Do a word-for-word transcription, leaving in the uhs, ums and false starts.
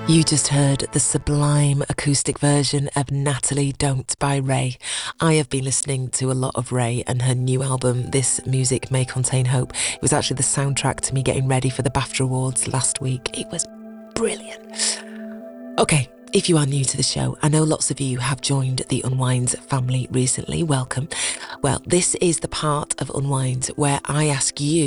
You just heard the sublime acoustic version of Natalie Don't by Ray. I have been listening to a lot of Ray and her new album, This Music May Contain Hope. It was actually the soundtrack to me getting ready for the BAFTA Awards last week. It was brilliant. Okay, if you are new to the show, I know lots of you have joined the Unwind family recently. Welcome. Well, this is the part of Unwind where I ask you